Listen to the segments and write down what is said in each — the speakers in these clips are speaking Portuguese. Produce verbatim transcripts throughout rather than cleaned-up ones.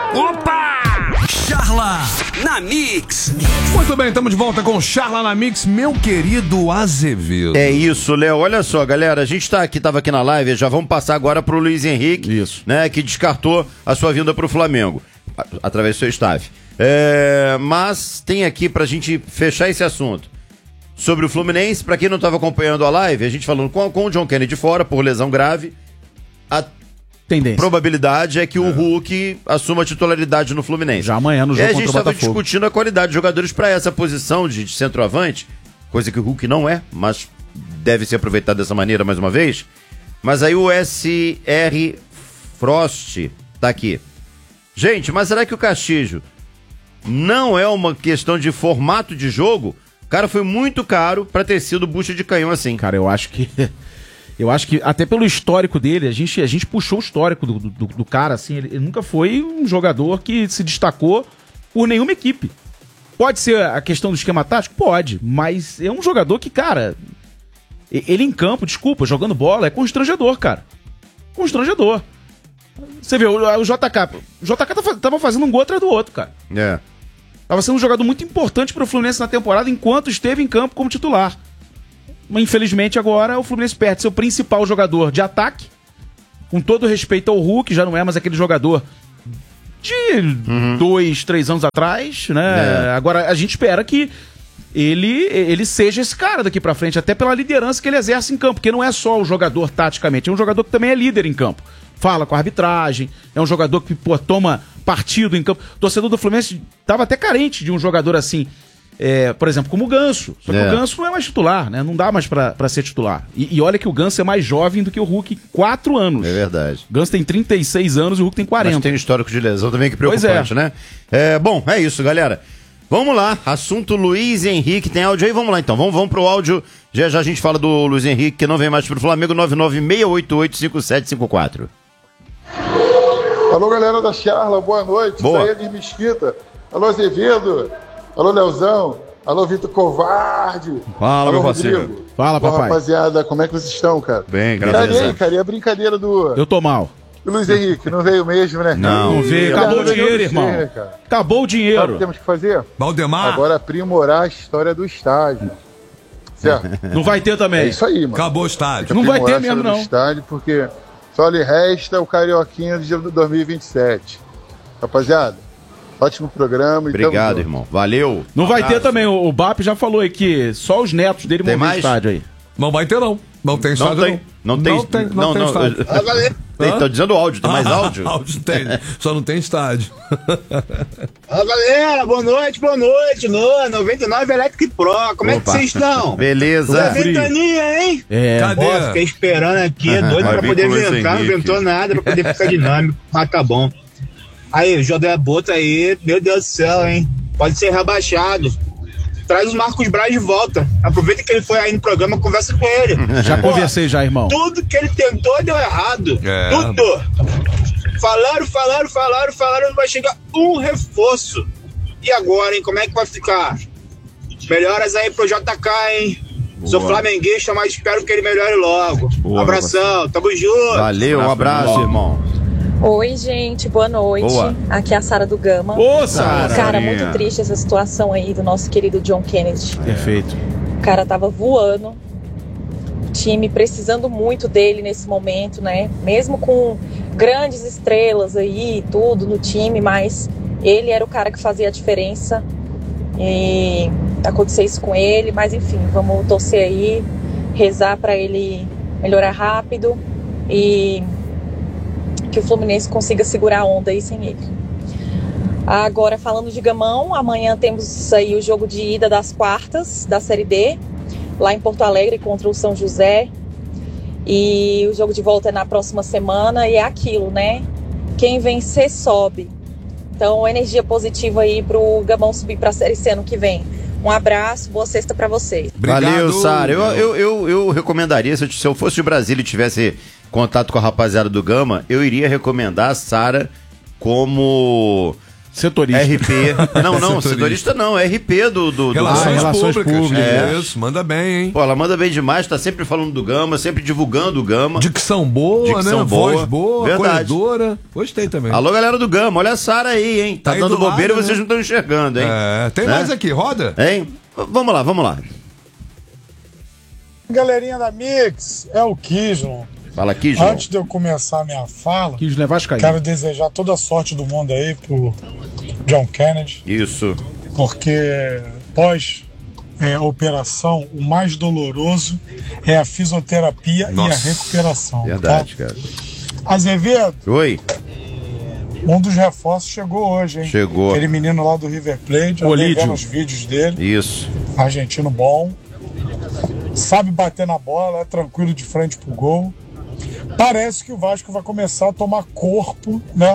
Opa! Charla na Mix. Muito bem, estamos de volta com Charla na Mix, meu querido Azevedo. É isso, Léo. Olha só, galera, a gente tá aqui, tava aqui na live, já vamos passar agora pro Luiz Henrique, isso, né, que descartou a sua vinda pro Flamengo, a, através do seu staff. É, mas tem aqui pra gente fechar esse assunto. Sobre o Fluminense, pra quem não tava acompanhando a live, a gente falando com, com o John Kennedy fora, por lesão grave, a Tendência. probabilidade é que o Hulk assuma a titularidade no Fluminense. Já amanhã no jogo e a contra gente o estava Botafogo. discutindo a qualidade de jogadores para essa posição de, de centroavante, coisa que o Hulk não é, mas deve ser aproveitado dessa maneira mais uma vez. Mas aí o S R Frost tá aqui. Gente, mas será que o Castilho não é uma questão de formato de jogo? Cara, foi muito caro para ter sido bucha de canhão assim. Cara, eu acho que... Eu acho que, até pelo histórico dele, a gente, a gente puxou o histórico do, do, do cara, assim, ele, ele nunca foi um jogador que se destacou por nenhuma equipe. Pode ser a questão do esquema tático? Pode, mas é um jogador que, cara, ele em campo, desculpa, jogando bola, é constrangedor, cara. Constrangedor. Você vê, o, o J K, o J K tava fazendo um gol atrás do outro, cara. É. Tava sendo um jogador muito importante pro Fluminense na temporada, enquanto esteve em campo como titular. Mas infelizmente agora o Fluminense perde seu principal jogador de ataque, com todo respeito ao Hulk, já não é mais aquele jogador de uhum. dois, três anos atrás, né? É. Agora a gente espera que ele, ele seja esse cara daqui pra frente, até pela liderança que ele exerce em campo, porque não é só o jogador taticamente, é um jogador que também é líder em campo. Fala com a arbitragem, é um jogador que, pô, toma partido em campo. O torcedor do Fluminense tava até carente de um jogador assim. É, por exemplo, como o Ganso. Só que é. o Ganso não é mais titular, né? Não dá mais pra, pra ser titular. E, e olha que o Ganso é mais jovem do que o Hulk, quatro anos. É verdade. O Ganso tem trinta e seis anos e o Hulk tem quarenta. Mas tem um histórico de lesão também que preocupante, é. né? É, bom, é isso, galera. Vamos lá, assunto Luiz Henrique. Tem áudio aí? Vamos lá então, vamos, vamos pro áudio. Já já a gente fala do Luiz Henrique, que não vem mais pro Flamengo. Nove nove seis oito oito cinco sete cinco quatro. Alô, galera da Charla, boa noite. Boa. Isso aí é de Mesquita. Alô, Azevedo. Alô, Leozão. Alô, Vitor Covarde. Fala, Alô, meu parceiro. Rodrigo. Fala, Boa, papai. rapaziada, como é que vocês estão, cara? Bem, graças Cara, a Deus. e aí, cara, e a brincadeira do... Eu tô mal. do Luiz Henrique, não veio mesmo, né? Não. Não veio, Cara, acabou o não dinheiro, veio, irmão. né, cara? Acabou o Sabe o que dinheiro. temos que fazer? Valdemar, Agora aprimorar a história do estádio. Certo? Não vai ter É também. isso aí, mano. acabou o estádio. Não vai ter Aprimorar a mesmo, história do não. estádio, porque só lhe resta o Carioquinha de dois mil e vinte e sete. Rapaziada, ótimo programa. E Obrigado, tamo irmão. Valeu. Não vai ter Abraço. também. O, o B A P já falou aí que só os netos dele Tem vão ver o mais? estádio aí. Não vai ter, não. Não tem Não estádio, tem. Não tem. Não tem, não Não, tem não. estádio. Tem, tô dizendo áudio, tem mais áudio? áudio tem, só não tem estádio. Fala, galera, boa noite, boa noite, no noventa e nove Electric Pro, como é que Opa. vocês estão? Beleza. Ventania, hein? É. Cadê? Pô, fiquei esperando aqui, doido Vai pra vir poder com o Luiz ventar, não Henrique. ventou nada, pra poder ficar dinâmico, mas tá bom. Aí, o José Bota aí, meu Deus do céu, hein? Pode ser rebaixado. Traz o Marcos Braz de volta. Aproveita que ele foi aí no programa, conversa com ele. Já Pô, conversei já, irmão. tudo que ele tentou deu errado. É. Tudo. Falaram, falaram, falaram, falaram, não vai chegar um reforço. E agora, hein? Como é que vai ficar? Melhoras aí pro J K, hein? Sou flamenguista, mas espero que ele melhore logo. Boa, Abração, tamo junto. Valeu, um abraço, irmão. Oi, gente, boa noite. Boa. Aqui é a Sara do Gama. Ô, Sara! Cara, muito triste essa situação aí do nosso querido John Kennedy. Perfeito. O cara tava voando, o time precisando muito dele nesse momento, né? Mesmo com grandes estrelas aí e tudo no time, mas ele era o cara que fazia a diferença. E aconteceu isso com ele, mas enfim, vamos torcer aí, rezar pra ele melhorar rápido e que o Fluminense consiga segurar a onda aí sem ele. Agora, falando de Gamão, amanhã temos aí o jogo de ida das quartas da Série D, lá em Porto Alegre contra o São José. E o jogo de volta é na próxima semana e é aquilo, né? Quem vencer, sobe. Então, energia positiva aí pro Gamão subir pra Série C ano que vem. Um abraço, boa sexta pra vocês. Obrigado. Valeu, Sara. Eu, eu, eu, eu recomendaria, se eu, se eu fosse de Brasília e tivesse contato com a rapaziada do Gama, eu iria recomendar a Sara como Setorista. R P. Não, não, Setorista. setorista não, é R P do... do, do... Relações, Ah, relações públicas. públicas. É. É. Isso, manda bem, hein? Pô, ela manda bem demais, tá sempre falando do Gama, sempre divulgando o Gama. Dicção boa, Dicção né? boa. Voz boa, Verdade. acolhedora. Gostei também. Alô, galera do Gama, olha a Sara aí, hein? Tá, Tá aí dando do lado, bobeira e né? vocês não estão enxergando, hein? É, tem Né? mais aqui, roda? Hein? V- Vamos lá, vamos lá. Galerinha da Mix, é o Kislon. Fala aqui, João. Antes de eu começar a minha fala, Quis levar as caídas. quero desejar toda a sorte do mundo aí pro John Kennedy, Isso. porque pós é, operação, o mais doloroso é a fisioterapia Nossa, e a recuperação. Verdade, cara. Tá? Azevedo, Oi. um dos reforços chegou hoje, hein? Chegou. Aquele menino lá do River Plate, eu andei Olídio. vendo os vídeos dele, Isso. argentino bom, sabe bater na bola, é tranquilo de frente pro gol. Parece que o Vasco vai começar a tomar corpo, né?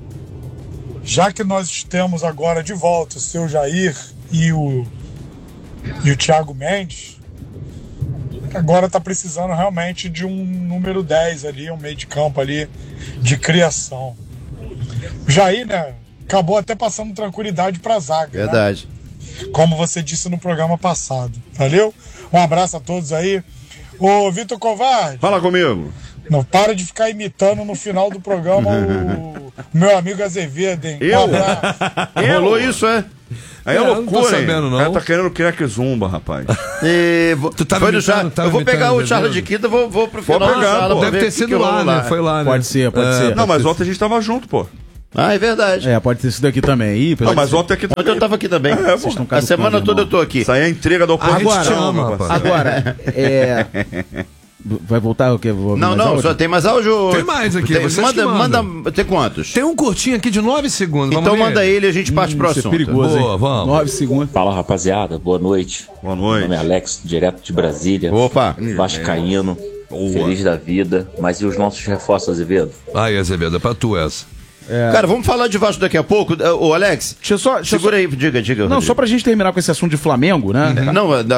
Já que nós temos agora de volta o seu Jair e o, e o Thiago Mendes, agora tá precisando realmente de um número dez ali, um meio de campo ali de criação. O Jair, né, acabou até passando tranquilidade pra zaga, né? Verdade. Como você disse no programa passado. Valeu? Um abraço a todos aí. Ô, Vitor Covarde, Fala comigo. não para de ficar imitando no final do programa o meu amigo Azevedo, hein? Eu? Um abraço. Rolou isso, é? Aí é, É, eu não tô loucura, hein? sabendo, não. O cara tá querendo criar que zumba, rapaz. E, vou, Tu tava foi do imitando, Charla- tava Eu vou imitando pegar o Azevedo? Charla de Quinta, vou, vou pro final Pode do pegar, Charla, pô. vou Deve ver ter o que sido que rolou lá, né? Foi lá, né? Pode ser, pode É, ser. Não, mas ontem a gente tava junto, pô. Ah, é verdade. É, pode ter sido aqui também. Ih, Não, mas ontem aqui Ontem também. eu tava aqui também. É, pô. Vocês estão A caducando, semana toda irmão. eu tô aqui. Isso aí é a entrega da oposição. Agora, chama, meu parceiro. Agora, é... Vai voltar o quê? Vou Não, mais não, áudio? só tem mais áudio. Tem mais aqui, vocês manda, que mandam. manda. Tem quantos? Tem um curtinho aqui de nove segundos. Então vamos ler. manda ele e a gente parte pro Isso é assunto. perigoso, Boa, hein? vamos. Nove segundos. Fala, rapaziada, boa noite. Boa Meu noite. nome é Alex, direto de Brasília. Opa. Vascaíno, Boa. feliz da vida. Mas e os nossos reforços, Azevedo? Aí, Azevedo, é pra tu essa. Cara, vamos falar de Vasco daqui a pouco. Ô, Alex, Deixa eu só... deixa eu segura só- aí, diga, diga. Não, Rodrigo. só pra gente terminar com esse assunto de Flamengo, né? Não,